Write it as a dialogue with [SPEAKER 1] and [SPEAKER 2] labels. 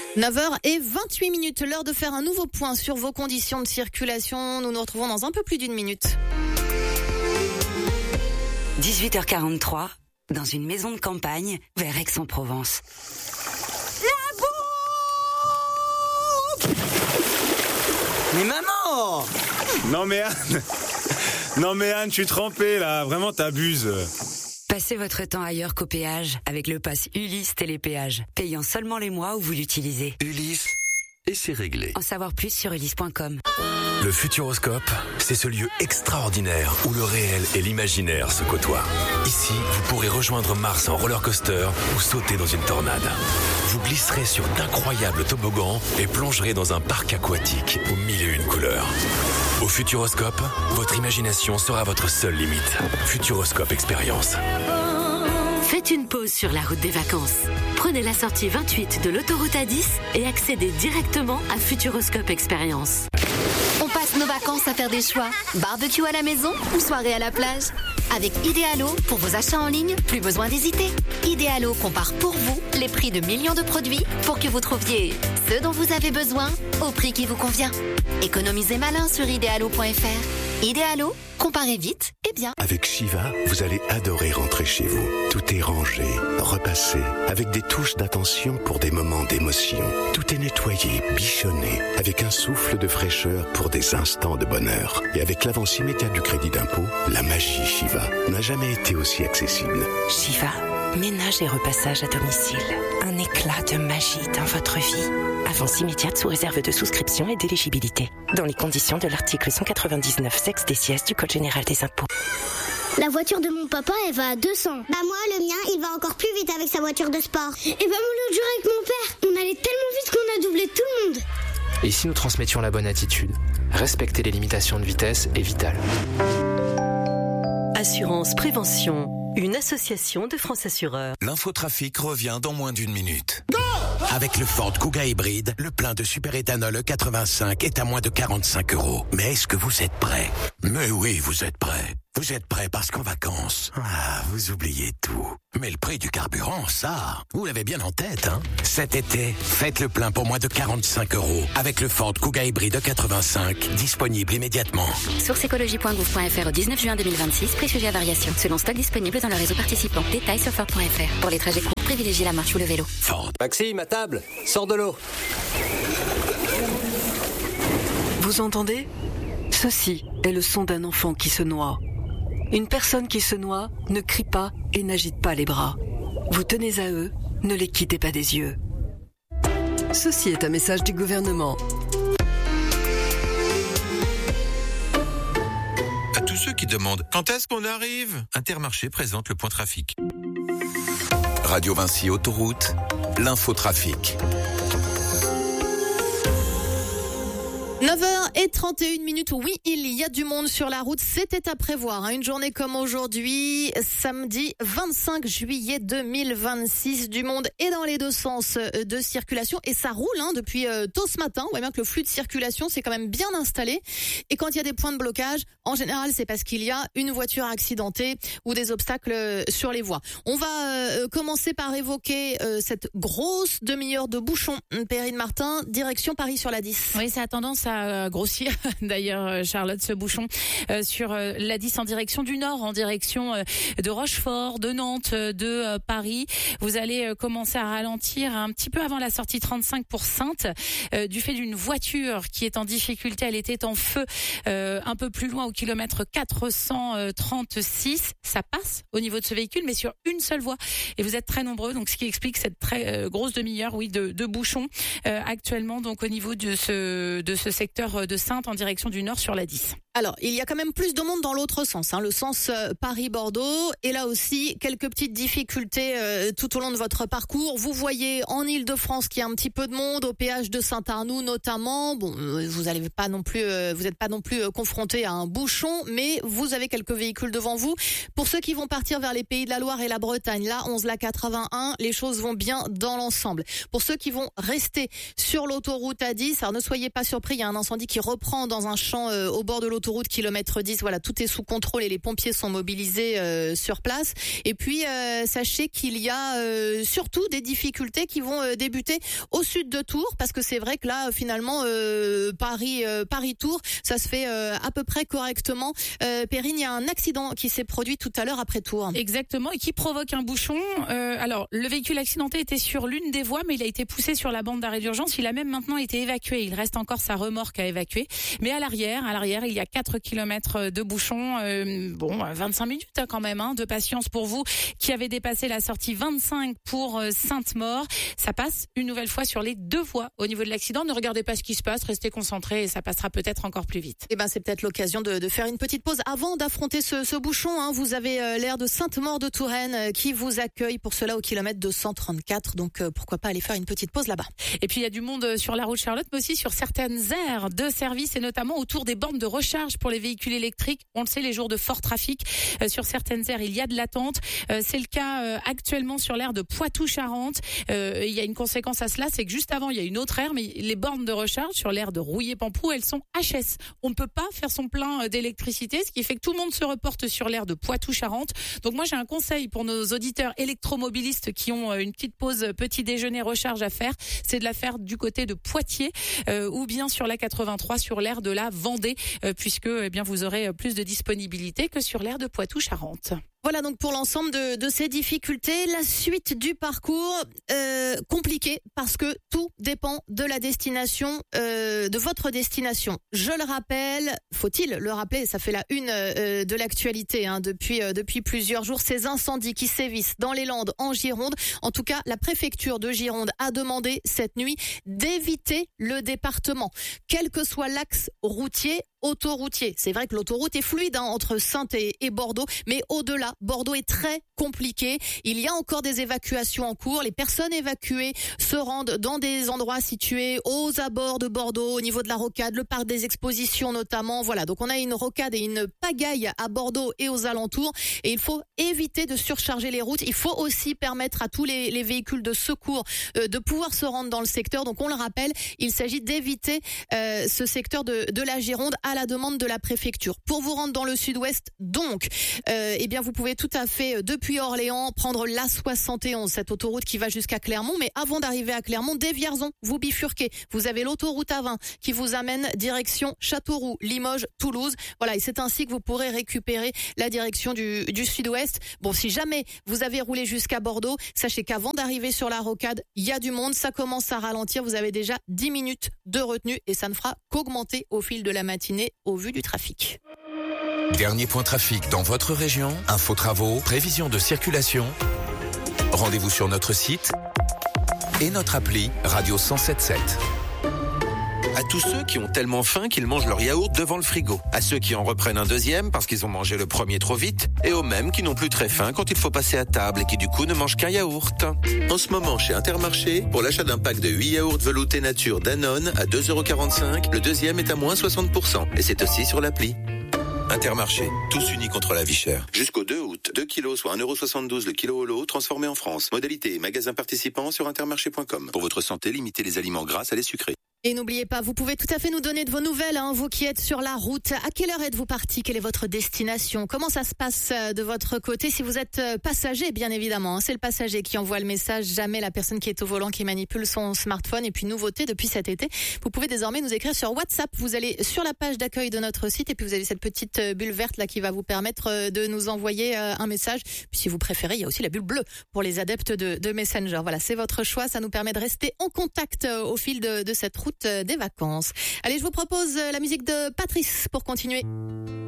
[SPEAKER 1] 9h28, l'heure de faire un nouveau point sur vos conditions de circulation. Nous nous retrouvons dans un peu plus d'une minute.
[SPEAKER 2] 18h43, dans une maison de campagne, vers Aix-en-Provence.
[SPEAKER 3] La bouffe!
[SPEAKER 4] Mais maman! Non mais Anne, je suis trempé là, vraiment t'abuses.
[SPEAKER 2] Passez votre temps ailleurs qu'au péage avec le pass Ulysse Télépéage, payant seulement les mois où vous l'utilisez.
[SPEAKER 5] Ulysse, et c'est réglé.
[SPEAKER 2] En savoir plus sur ulysse.com.
[SPEAKER 5] Le Futuroscope, c'est ce lieu extraordinaire où le réel et l'imaginaire se côtoient. Ici, vous pourrez rejoindre Mars en roller coaster ou sauter dans une tornade. Vous glisserez sur d'incroyables toboggans et plongerez dans un parc aquatique aux 1001 couleurs. Au Futuroscope, votre imagination sera votre seule limite. Futuroscope Expérience.
[SPEAKER 6] Faites une pause sur la route des vacances. Prenez la sortie 28 de l'autoroute A10 et accédez directement à Futuroscope Expérience.
[SPEAKER 7] On passe nos vacances à faire des choix. Barbecue à la maison ou soirée à la plage. Avec Idealo, pour vos achats en ligne, plus besoin d'hésiter. Idealo compare pour vous les prix de millions de produits pour que vous trouviez ce dont vous avez besoin au prix qui vous convient. Économisez malin sur idealo.fr. Idealo, comparez vite et bien.
[SPEAKER 8] Avec Shiva, vous allez adorer rentrer chez vous. Tout est rangé, repassé, avec des touches d'attention pour des moments d'émotion. Tout est nettoyé, bichonné, avec un souffle de fraîcheur pour des instants de bonheur. Et avec l'avance immédiate du crédit d'impôt, la magie Shiva n'a jamais été aussi accessible.
[SPEAKER 9] Shiva, ménage et repassage à domicile. Un éclat de magie dans votre vie. Avance immédiate sous réserve de souscription et d'éligibilité. Dans les conditions de l'article 199 sexe des sièges du Code général des impôts.
[SPEAKER 10] La voiture de mon papa, elle va à 200. Bah moi, le mien, il va encore plus vite avec sa voiture de sport. Et bah moi, l'autre jour avec mon père, on allait tellement vite qu'on a doublé tout le monde.
[SPEAKER 11] Et si nous transmettions la bonne attitude? Respecter les limitations de vitesse est vital.
[SPEAKER 6] Assurance Prévention, une association de France Assureurs.
[SPEAKER 5] L'infotrafic revient dans moins d'une minute. Avec le Ford Kuga hybride, le plein de superéthanol E85 est à moins de 45 €. Mais est-ce que vous êtes prêts? Mais oui, vous êtes prêts. Vous êtes prêts parce qu'en vacances, vous oubliez tout. Mais le prix du carburant, ça, vous l'avez bien en tête, hein? Cet été, faites le plein pour moins de 45 € avec le Ford Kuga hybride E85, disponible immédiatement.
[SPEAKER 7] Source écologie.gouv.fr au 19 juin 2026, prix sujet à variation. Selon stock disponible dans le réseau participant. Détails sur Ford.fr. Pour les trajets courts, privilégiez la marche ou le vélo.
[SPEAKER 5] Ford.
[SPEAKER 4] Maxime, à table, sors de l'eau.
[SPEAKER 12] Vous entendez? Ceci est le son d'un enfant qui se noie. Une personne qui se noie ne crie pas et n'agite pas les bras. Vous tenez à eux, ne les quittez pas des yeux. Ceci est un message du gouvernement.
[SPEAKER 5] À tous ceux qui demandent quand est-ce qu'on arrive, Intermarché présente le point trafic. Radio Vinci Autoroute, l'infotrafic.
[SPEAKER 1] 9h31, oui, il y a du monde sur la route, c'était à prévoir. Une journée comme aujourd'hui, samedi 25 juillet 2026, du monde est dans les deux sens de circulation et ça roule depuis tôt ce matin. On voit bien que le flux de circulation s'est quand même bien installé. Et quand il y a des points de blocage, en général, c'est parce qu'il y a une voiture accidentée ou des obstacles sur les voies. On va commencer par évoquer cette grosse demi-heure de bouchon. Perrine Martin, direction Paris sur la 10.
[SPEAKER 13] Oui, ça a tendance à grossir d'ailleurs, Charlotte, ce bouchon sur la 10 en direction du nord, en direction de Rochefort, de Nantes, de Paris. Vous allez commencer à ralentir un petit peu avant la sortie 35 pour Saintes, du fait d'une voiture qui est en difficulté. Elle était en feu un peu plus loin au kilomètre 436. Ça passe au niveau de ce véhicule, mais sur une seule voie. Et vous êtes très nombreux, donc ce qui explique cette très grosse demi-heure, de bouchon actuellement, donc au niveau de ce secteur de Saintes en direction du nord sur la 10.
[SPEAKER 1] Alors, il y a quand même plus de monde dans l'autre sens, le sens Paris-Bordeaux. Et là aussi, quelques petites difficultés tout au long de votre parcours. Vous voyez en Ile-de-France qu'il y a un petit peu de monde, au péage de Saint-Arnoux notamment. Bon, vous n'êtes pas non plus confronté à un bouchon, mais vous avez quelques véhicules devant vous. Pour ceux qui vont partir vers les Pays de la Loire et la Bretagne, là, 11 la 81, les choses vont bien dans l'ensemble. Pour ceux qui vont rester sur l'autoroute A10, alors ne soyez pas surpris, il y a un incendie qui reprend dans un champ au bord de l'autoroute l'autoroute kilomètre 10. Voilà, tout est sous contrôle et les pompiers sont mobilisés sur place. Et puis sachez qu'il y a surtout des difficultés qui vont débuter au sud de Tours, parce que c'est vrai que là finalement Paris-Tours, ça se fait à peu près correctement. Perrine, il y a un accident qui s'est produit tout à l'heure après Tours.
[SPEAKER 13] Exactement, et qui provoque un bouchon. Alors, le véhicule accidenté était sur l'une des voies, mais il a été poussé sur la bande d'arrêt d'urgence. Il a même maintenant été évacué. Il reste encore sa remorque à évacuer. Mais à l'arrière, il y a 4 kilomètres de bouchon. 25 minutes quand même, de patience pour vous qui avez dépassé la sortie 25 pour Sainte-Maure. Ça passe une nouvelle fois sur les deux voies au niveau de l'accident. Ne regardez pas ce qui se passe, restez concentrés et ça passera peut-être encore plus vite.
[SPEAKER 1] Eh ben, c'est peut-être l'occasion de faire une petite pause avant d'affronter ce bouchon. Vous avez l'air de Sainte-Maure-de-Touraine qui vous accueille pour cela au kilomètre 234. Donc pourquoi pas aller faire une petite pause là-bas.
[SPEAKER 13] Et puis il y a du monde sur la route Charlotte, mais aussi sur certaines aires de service et notamment autour des bornes de recharge pour les véhicules électriques. On le sait, les jours de fort trafic, sur certaines aires, il y a de l'attente. C'est le cas actuellement sur l'aire de Poitou-Charentes. Il y a une conséquence à cela, c'est que juste avant, il y a une autre aire, mais les bornes de recharge sur l'aire de Rouillé-Pamplou, elles sont HS. On ne peut pas faire son plein d'électricité, ce qui fait que tout le monde se reporte sur l'aire de Poitou-Charentes. Donc moi, j'ai un conseil pour nos auditeurs électromobilistes qui ont une petite pause petit déjeuner recharge à faire, c'est de la faire du côté de Poitiers ou bien sur la 83 sur l'aire de la Vendée, puisque vous aurez plus de disponibilité que sur l'aire de Poitou-Charentes.
[SPEAKER 1] Voilà donc pour l'ensemble de ces difficultés. La suite du parcours, compliqué parce que tout dépend de la destination, de votre destination. Je le rappelle, faut-il le rappeler, ça fait la une de l'actualité depuis plusieurs jours, ces incendies qui sévissent dans les Landes, en Gironde. En tout cas, la préfecture de Gironde a demandé cette nuit d'éviter le département, quel que soit l'axe routier, autoroutier. C'est vrai que l'autoroute est fluide entre Saintes et Bordeaux, mais au-delà, Bordeaux est très compliqué. Il y a encore des évacuations en cours. Les personnes évacuées se rendent dans des endroits situés aux abords de Bordeaux, au niveau de la rocade, le parc des expositions notamment. Voilà, donc on a une rocade et une pagaille à Bordeaux et aux alentours. Et il faut éviter de surcharger les routes. Il faut aussi permettre à tous les véhicules de secours de pouvoir se rendre dans le secteur. Donc on le rappelle, il s'agit d'éviter ce secteur de la Gironde à la demande de la préfecture. Pour vous rendre dans le sud-ouest, donc, vous pouvez tout à fait, depuis Orléans, prendre l'A71, cette autoroute qui va jusqu'à Clermont. Mais avant d'arriver à Clermont, dès Vierzon, vous bifurquez. Vous avez l'autoroute A20 qui vous amène direction Châteauroux, Limoges, Toulouse. Voilà, et c'est ainsi que vous pourrez récupérer la direction du sud-ouest. Bon, si jamais vous avez roulé jusqu'à Bordeaux, sachez qu'avant d'arriver sur la rocade, il y a du monde, ça commence à ralentir. Vous avez déjà 10 minutes de retenue et ça ne fera qu'augmenter au fil de la matinée au vu du trafic.
[SPEAKER 5] Dernier point trafic dans votre région, infos travaux, prévision de circulation. Rendez-vous sur notre site et notre appli Radio 107.7.
[SPEAKER 14] À tous ceux qui ont tellement faim qu'ils mangent leur yaourt devant le frigo. À ceux qui en reprennent un deuxième parce qu'ils ont mangé le premier trop vite. Et aux mêmes qui n'ont plus très faim quand il faut passer à table et qui du coup ne mangent qu'un yaourt. En ce moment chez Intermarché, pour l'achat d'un pack de 8 yaourts veloutés nature Danone à 2,45 €, le deuxième est à moins 60%. Et c'est aussi sur l'appli. Intermarché, tous unis contre la vie chère. Jusqu'au 2 août, 2 kilos, soit 1,72 € le kilo au lot, transformé en France. Modalité et magasin participant sur intermarché.com. Pour votre santé, limitez les aliments gras à les sucrés.
[SPEAKER 1] Et n'oubliez pas, vous pouvez tout à fait nous donner de vos nouvelles, vous qui êtes sur la route. À quelle heure êtes-vous parti? Quelle est votre destination? Comment ça se passe de votre côté? Si vous êtes passager, bien évidemment, c'est le passager qui envoie le message, jamais la personne qui est au volant qui manipule son smartphone. Et puis nouveauté depuis cet été, vous pouvez désormais nous écrire sur WhatsApp. Vous allez sur la page d'accueil de notre site et puis vous avez cette petite bulle verte là qui va vous permettre de nous envoyer un message. Puis si vous préférez, il y a aussi la bulle bleue pour les adeptes de Messenger. Voilà, c'est votre choix, ça nous permet de rester en contact au fil de cette route des vacances. Allez, je vous propose la musique de Patrice pour continuer.